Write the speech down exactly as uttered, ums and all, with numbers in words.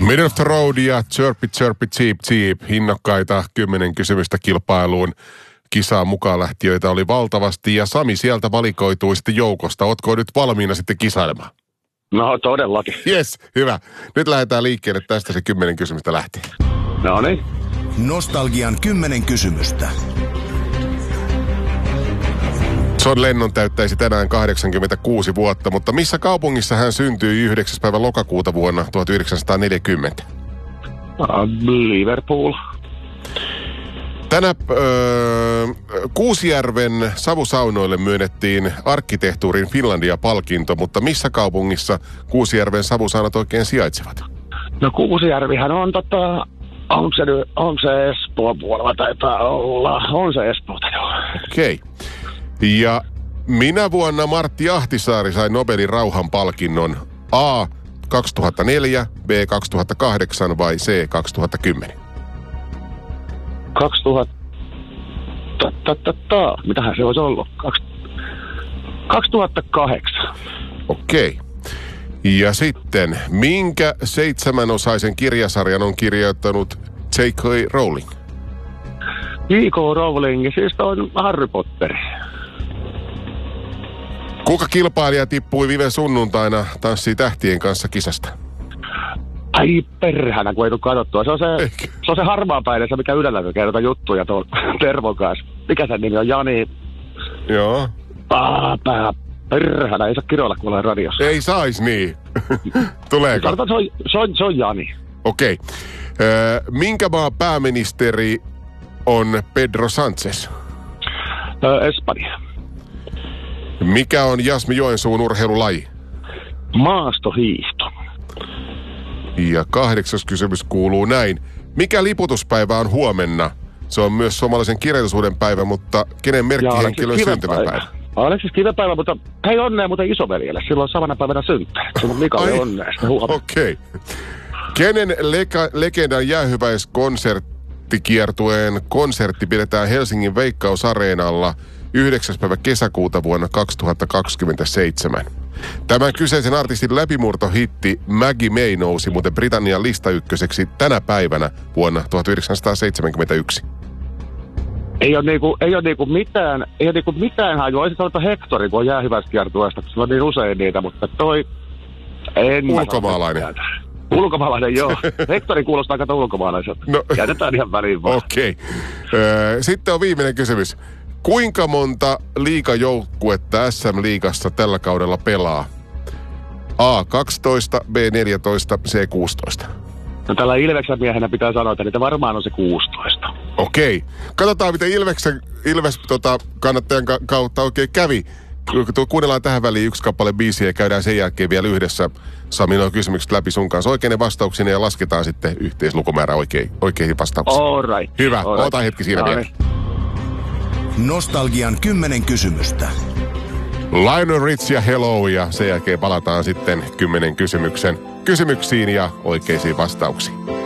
Middle of the road ja chirpy chirpy cheap cheap. Hinnokkaita kymmenen kysymystä kilpailuun. Kisaan mukaan lähtiöitä oli valtavasti ja Sami sieltä valikoitui sitten joukosta. Ootko nyt valmiina sitten kisailemaan? No todellakin. Yes, hyvä. Nyt lähdetään liikkeelle, tästä se kymmenen kysymystä lähtee. No niin. Nostalgian kymmenen kysymystä. John Lennon täyttäisi tänään kahdeksankymmentäkuusi vuotta, mutta missä kaupungissa hän syntyi yhdeksäs päivä lokakuuta vuonna tuhatyhdeksänsataaneljäkymmentä? Uh, Liverpool. Tänä öö, Kuusijärven savusaunoille myönnettiin arkkitehtuurin Finlandia-palkinto, mutta missä kaupungissa Kuusijärven savusaunat oikein sijaitsevat? No Kuusijärvihän on tota, onko se, onko se Espoon puolella, taitaa olla, on se Espoota joo. Okei. Okay. Ja minä vuonna Martti Ahtisaari sai Nobelin rauhanpalkinnon? A. kaksituhattaneljä, B. kaksituhattakahdeksan vai C. kaksituhattakymmenen? kaksituhatta... Ta, ta, ta, ta. Mitähän se olisi ollut? Kaks... kaksituhattakahdeksan. Okei. Ja sitten, minkä seitsemänosaisen kirjasarjan on kirjoittanut J K Rowling? J K Rowling, siis on Harry Potter. Kuka kilpailija tippui viime sunnuntaina Tanssii tähtien kanssa kisasta? Ai perhänä, kun ei tule katsottua. Se on se, se, on se harmaapäinen, se mikä Ylellä kertoo juttuja tuon Tervon kanssa. Mikä sen nimi on? Jani? Joo. Pää, pää, perhänä, ei saa kirjoilla, kun ollaan radiossa. Ei sais niin. Tuleeko? Se on, se, on, se, on, se on Jani. Okei. Öö, minkä maan pääministeri on Pedro Sánchez? Öö, Espanja. Mikä on Jasmi Joensuun urheilulaji? Maastohiihto. Ja kahdeksas kysymys kuuluu näin. Mikä liputuspäivä on huomenna? Se on myös suomalaisen kirjallisuuden päivä, mutta kenen merkkihenkilön syntymäpäivä? Aleksis Kivepäivä, mutta hei onnea muuten isoveljelle. Silloin samana päivänä synttärit. Sun on Mikalle onnea sitä huomenna. Okei. Okay. Kenen leka- legendan jäähyväiskonserttikiertueen konsertti pidetään Helsingin Veikkausareenalla yhdeksäs päivä kesäkuuta vuonna kaksituhattakaksikymmentäseitsemän. Tämän kyseisen artistin läpimurtohitti Maggie May nousi muuten Britannian listaykköseksi tänä päivänä vuonna tuhatyhdeksänsataaseitsemänkymmentäyksi. Ei ole niinku, ei ole niinku mitään, ei ole niinku mitään hajua. Olisin sanonut Hectorin, kun on jäähyväiskiertueesta, kun on niin usein niitä, mutta toi... En ulkomaalainen. Ulkomaalainen, joo. Hectorin kuulostaa aika ulkomaalaiselta. No. Jätetään ihan väliin vaan. Okei. Okay. Sitten on viimeinen kysymys. Kuinka monta liigajoukkuetta S M-liigassa tällä kaudella pelaa? A kaksitoista, B neljätoista, C kuusitoista. No tällä Ilveksen miehenä pitää sanoa, että niitä varmaan on se kuusitoista. Okei. Katsotaan, miten Ilveksen, Ilves tota, kannattajan ka- kautta oikein kävi. Kuunnellaan tähän väliin yksi kappale biisiä ja käydään sen jälkeen vielä yhdessä Sami nuo kysymykset läpi sun kanssa oikeinen vastauksia ja lasketaan sitten yhteislukumäärä oikein, oikeihin vastauksiin. All right. Hyvä. All right. Ota hetki siinä no, vielä. Nostalgian kymmenen kysymystä. Lionel Rich ja Hello ja sen jälkeen palataan sitten kymmenen kysymyksen kysymyksiin ja oikeisiin vastauksiin.